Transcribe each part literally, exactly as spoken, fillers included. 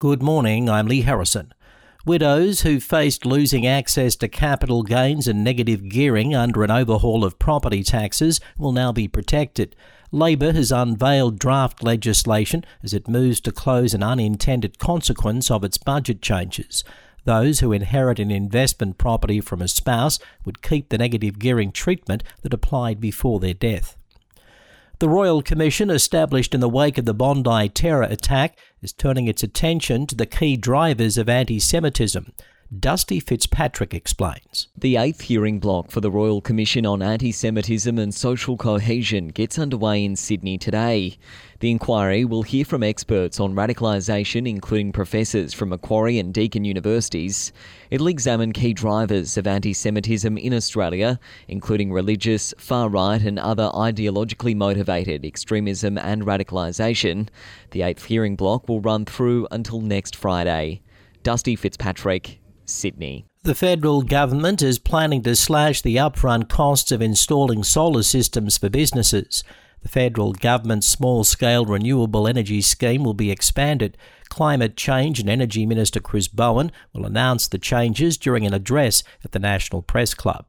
Good morning, I'm Lee Harrison. Widows who faced losing access to capital gains and negative gearing under an overhaul of property taxes will now be protected. Labor has unveiled draft legislation as it moves to close an unintended consequence of its budget changes. Those who inherit an investment property from a spouse would keep the negative gearing treatment that applied before their death. The Royal Commission, established in the wake of the Bondi terror attack, is turning its attention to the key drivers of anti-Semitism. Dusty Fitzpatrick explains. The eighth hearing block for the Royal Commission on Anti-Semitism and Social Cohesion gets underway in Sydney today. The inquiry will hear from experts on radicalisation, including professors from Macquarie and Deakin universities. It'll examine key drivers of anti-Semitism in Australia, including religious, far-right and other ideologically motivated extremism and radicalisation. The eighth hearing block will run through until next Friday. Dusty Fitzpatrick, Sydney. The federal government is planning to slash the upfront costs of installing solar systems for businesses. The federal government's small-scale renewable energy scheme will be expanded. Climate Change and Energy Minister Chris Bowen will announce the changes during an address at the National Press Club.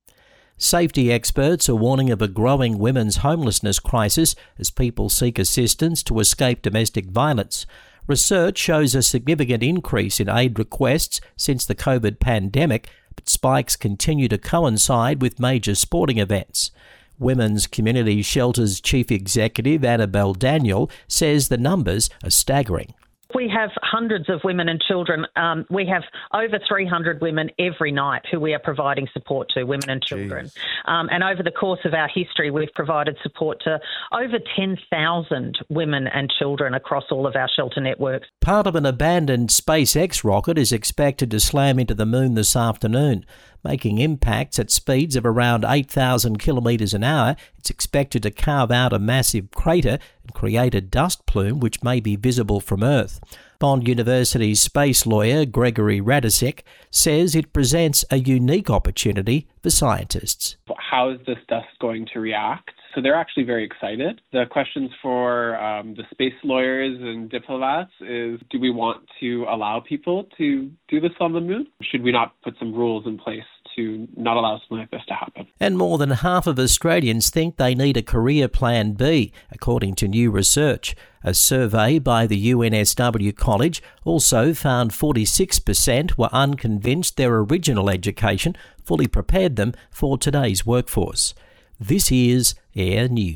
Safety experts are warning of a growing women's homelessness crisis as people seek assistance to escape domestic violence. Research shows a significant increase in aid requests since the COVID pandemic, but spikes continue to coincide with major sporting events. Women's Community Shelters Chief Executive Annabelle Daniel says the numbers are staggering. We have hundreds of women and children. Um, we have over three hundred women every night who we are providing support to, women and children. Um, and over the course of our history, we've provided support to over ten thousand women and children across all of our shelter networks. Part of an abandoned SpaceX rocket is expected to slam into the moon this afternoon. Making impacts at speeds of around eight thousand kilometres an hour, it's expected to carve out a massive crater and create a dust plume which may be visible from Earth. Bond University's space lawyer Gregory Radisek says it presents a unique opportunity for scientists. How is this dust going to react? So they're actually very excited. The questions for um, the space lawyers and diplomats is, do we want to allow people to do this on the moon? Should we not put some rules in place to not allow something like this to happen? And more than half of Australians think they need a career plan B, according to new research. A survey by the U N S W College also found forty-six percent were unconvinced their original education fully prepared them for today's workforce. This is Air News.